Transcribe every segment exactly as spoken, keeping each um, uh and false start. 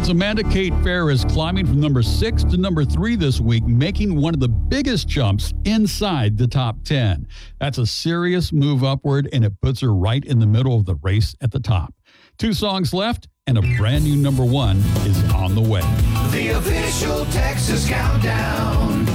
It's Amanda Kate Fair is climbing from number six to number three this week, making one of the biggest jumps inside the top ten. That's a serious move upward, and it puts her right in the middle of the race at the top. Two songs left, and a brand new number one is on the way. The official Texas Countdown.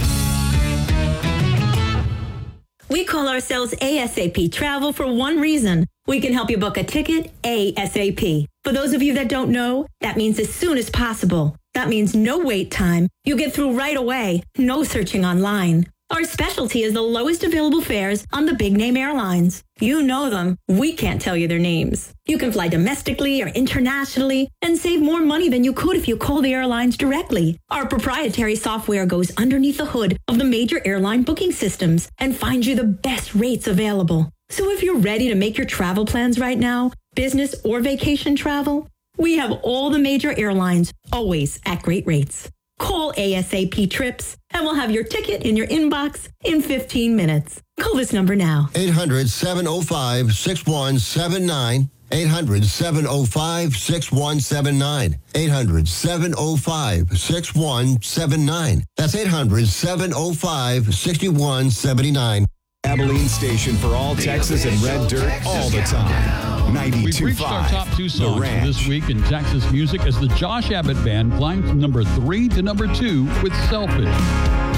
We call ourselves ASAP Travel for one reason. We can help you book a ticket ASAP. For those of you that don't know, that means as soon as possible. That means no wait time. You get through right away. No searching online. Our specialty is the lowest available fares on the big name airlines. You know them. We can't tell you their names. You can fly domestically or internationally and save more money than you could if you call the airlines directly. Our proprietary software goes underneath the hood of the major airline booking systems and finds you the best rates available. So if you're ready to make your travel plans right now, business or vacation travel, we have all the major airlines, always at great rates. Call ASAP Trips, and we'll have your ticket in your inbox in fifteen minutes. Call this number now. eight hundred, seven oh five, six one seven nine. eight hundred, seven oh five, six one seven nine. eight hundred, seven oh five, six one seven nine. That's eight hundred, seven oh five, six one seven nine. Abilene station for all Texas and red dirt all the time. ninety-two We've point reached our five. top two songs The for Ranch. this week in Texas music as the Josh Abbott Band climbed from number three to number two with Selfish.